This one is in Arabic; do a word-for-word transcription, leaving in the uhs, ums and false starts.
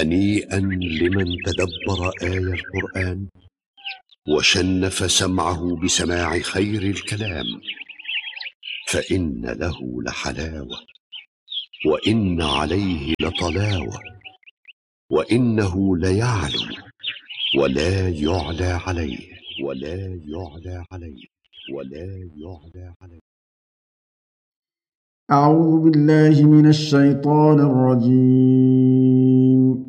هنيئا لمن تدبر آي القرآن وشنف سمعه بسماع خير الكلام، فإن له لحلاوة وإن عليه لطلاوة، وإنه ليعلو ولا يعلى عليه ولا يعلى عليه ولا يعلى عليه. أعوذ بالله من الشيطان الرجيم.